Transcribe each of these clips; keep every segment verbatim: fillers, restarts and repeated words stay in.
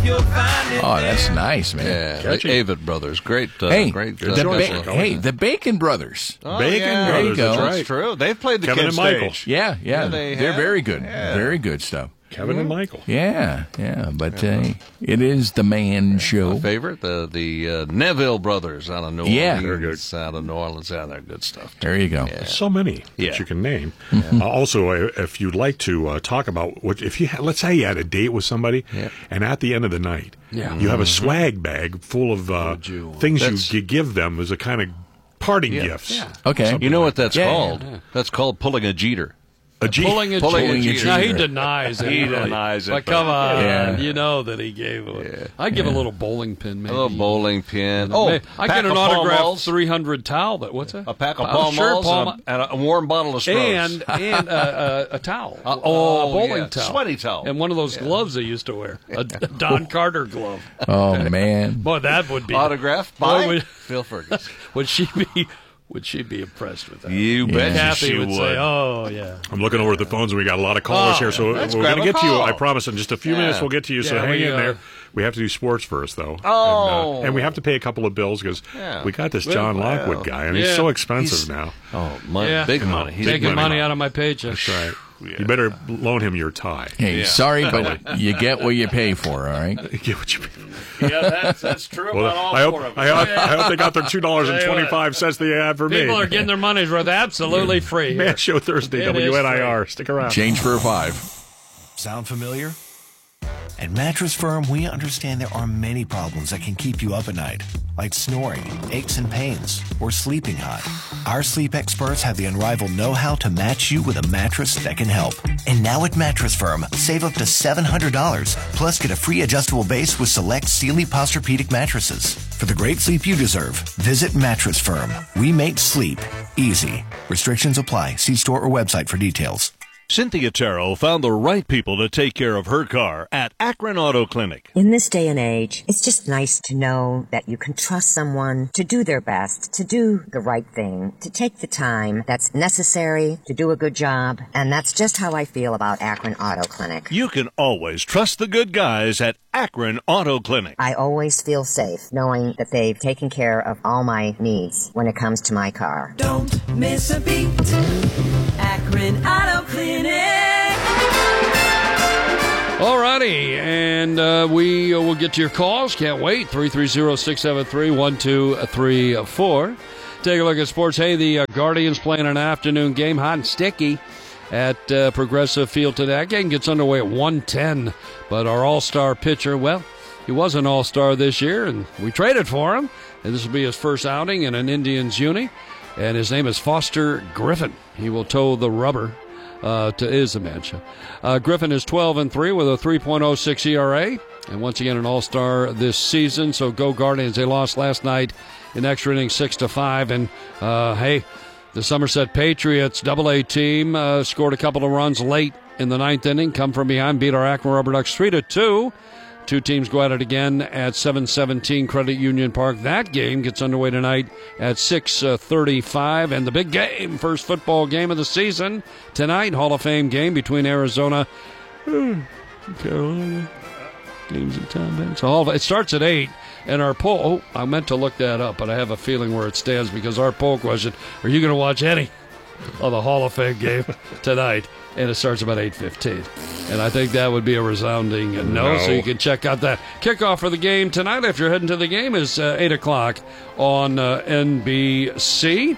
you'll find it. Oh, that's nice, man. Yeah, Catchy. the Avett Brothers. Great, uh, Hey, great. the uh, ba- special. hey, the Bacon Brothers. Oh, Bacon yeah. There you Brothers, go. that's That's right. true. They've played the Kevin kids' and Michael. stage. Yeah, yeah. Yeah, they They're have. very good. Yeah. Very good stuff. Kevin and Michael. Yeah, yeah. But uh, it is the man show. My favorite, the the uh, Neville Brothers out of New Yeah. Orleans. They're good. Out of New Orleans. Yeah, they're good stuff. There you go. So many Yeah. that you can name. Uh, also, uh, if you'd like to uh, talk about what, if you ha- let's say you had a date with somebody, Yeah. and at the end of the night, Yeah. you have a swag bag full of uh, you- things That's- you g- give them as a kind of parting Yeah. gifts. Yeah. Okay. You know what that's Yeah, called? yeah. That's called pulling a Jeter. A G. Pulling a Pulling a cheater. cheater. Now, he denies it. He really. denies it, But but- come on. Yeah. You know that he gave it. Yeah. I'd give a little bowling pin, A maybe. little bowling pin. Oh, Oh, I pack get an of Pall autographed Malls, three hundred towel. That What's that? a pack of Oh, Pall sure, Malls Pall and, a, and a warm bottle of Stroh's. and and uh, uh, a towel. Uh, a oh, bowling yeah, towel. sweaty towel. And one of those gloves they used to wear. A, a Don Carter glove. Oh, man. Boy, that would be. Autographed Boy, by would, Phil Ferguson. would she be would she be impressed with that? You bet Kathy she would, would. say, "Oh yeah." I'm looking over at the phones, and we got a lot of callers Oh, here, so let's we're grab going to a get to you. call. I promise. In just a few Yeah. minutes, we'll get to you. So Yeah, hang we, in uh, there. We have to do sports first, though. Oh. and, uh, and we have to pay a couple of bills because Yeah. we got this John Well, Lockwood guy, and yeah. he's so expensive He's- now. Oh, money, Yeah. big money. He's Taking big money out of my paycheck. That's right. You better loan him your tie. Hey, Yeah. sorry, but you get what you pay for, all right? Get what you pay. Yeah, that's that's true Well, about all I hope, four of I, us. hope, I hope they got their two dollars and twenty-five cents they had for me. People are getting their money's worth absolutely free. here. Man Show Thursday, It is W N I R. Stick around. Change for a five. Sound familiar? At Mattress Firm, we understand there are many problems that can keep you up at night, like snoring, aches and pains, or sleeping hot. Our sleep experts have the unrivaled know-how to match you with a mattress that can help. And now at Mattress Firm, save up to seven hundred dollars, plus get a free adjustable base with select Sealy Posturepedic mattresses. For the great sleep you deserve, visit Mattress Firm. We make sleep easy. Restrictions apply. See store or website for details. Cynthia Terrell found the right people to take care of her car at Akron Auto Clinic. In this day and age, it's just nice to know that you can trust someone to do their best, to do the right thing, to take the time that's necessary to do a good job. And that's just how I feel about Akron Auto Clinic. You can always trust the good guys at Akron Auto Clinic. I always feel safe knowing that they've taken care of all my needs when it comes to my car. Don't miss a beat. Akron Auto Clinic. Alrighty, and uh, we uh, will get to your calls. Can't wait. three three zero, six seven three, one two three four. Take a look at sports. Hey, the uh, Guardians playing an afternoon game, hot and sticky, at uh, Progressive Field today. That game gets underway at one ten, but our all-star pitcher, well, he was an all-star this year, and we traded for him, and this will be his first outing in an Indians uni, and his name is Foster Griffin. He will toe the rubber uh, to his dementia. Uh, Griffin is twelve and three with a three point oh six E R A, and once again an all-star this season, so go Guardians. They lost last night in extra innings six to five, and uh, hey, the Somerset Patriots double A team uh, scored a couple of runs late in the ninth inning, come from behind, beat our Akron Rubber Ducks three to two. Two teams go at it again at seven seventeen Credit Union Park. That game gets underway tonight at six thirty-five. And the big game, first football game of the season tonight, Hall of Fame game between Arizona and Carolina. Games in town, man. So Hall of, it starts at eight. And our poll, oh, I meant to look that up, but I have a feeling where it stands because our poll question, are you going to watch any of the Hall of Fame game tonight? And it starts about eight fifteen. And I think that would be a resounding no, No. so you can check out that. Kickoff for the game tonight, if you're heading to the game, is uh, eight o'clock on uh, N B C.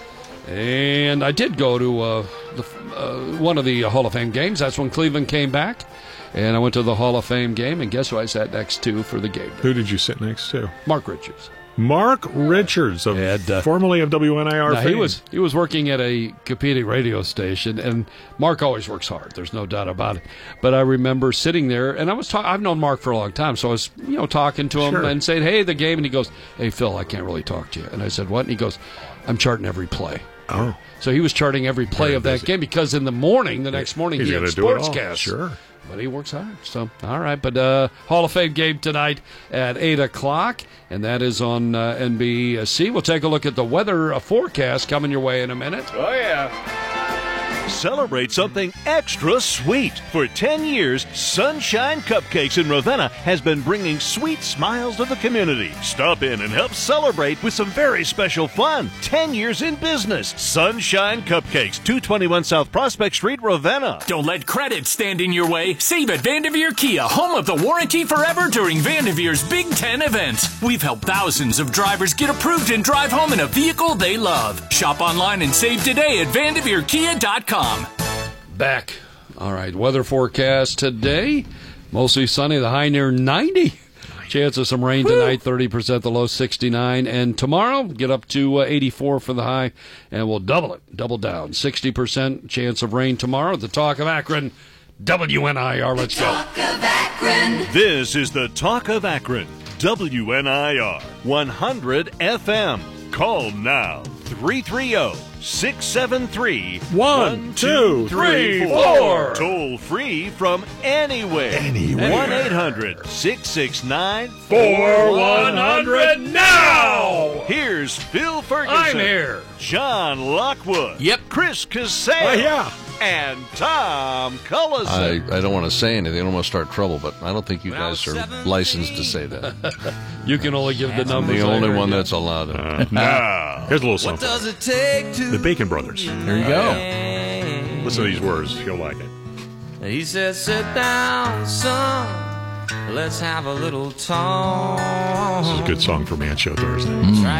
And I did go to uh, the, uh, one of the Hall of Fame games. That's when Cleveland came back. And I went to the Hall of Fame game, and guess who I sat next to for the game? Who did you sit next to? Mark Richards. Mark Richards, of, And, uh, formerly of W N I R Now, fame. he was he was working at a competing radio station, and Mark always works hard. There's no doubt about it. But I remember sitting there, and I was talk- I've known Mark for a long time, so I was you know talking to him Sure. and saying, "Hey, the game," and he goes, "Hey, Phil, I can't really talk to you." And I said, "What?" And he goes, "I'm charting every play." Oh. So he was charting every play Very of that busy. game because in the morning, the next morning, He's he had gonna do it all. sportscasts. Sure. But he works hard. So, all right. But uh, Hall of Fame game tonight at eight o'clock, and that is on uh, N B C. We'll take a look at the weather uh, forecast coming your way in a minute. Oh, yeah. Celebrate something extra sweet. For ten years, Sunshine Cupcakes in Ravenna has been bringing sweet smiles to the community. Stop in and help celebrate with some very special fun. ten years in business. Sunshine Cupcakes, two twenty-one South Prospect Street, Ravenna. Don't let credit stand in your way. Save at Vanderveer Kia, home of the warranty forever during Vanderveer's Big Ten event. We've helped thousands of drivers get approved and drive home in a vehicle they love. Shop online and save today at vanderveer kia dot com. Back. All right, weather forecast today. Mostly sunny, the high near ninety. Chance of some rain tonight, thirty percent, the low sixty-nine. And tomorrow, get up to uh, eighty-four for the high, and we'll double it, double down. sixty percent chance of rain tomorrow. The Talk of Akron, W N I R. Let's go. Talk of Akron. This is the Talk of Akron, W N I R, one hundred F M. Call now, three three zero, six seven three, One, two, three, four. Toll free from anywhere. Anywhere. one eight hundred, six six nine, Four one hundred now. Here's Phil Ferguson. I'm here. John Lockwood. Yep. Chris Casale. Oh, yeah. And Tom Cullison. I, I don't want to say anything. I don't want to start trouble, but I don't think you guys are licensed to say that. You can only give the I'm numbers. the only I heard one you. that's allowed. Uh, now, here's a little something. Does it take to The Bacon Brothers. There you go. Listen to these words. You'll like it. He said, sit down, son. Let's have a little talk. This is a good song for Man Show Thursday.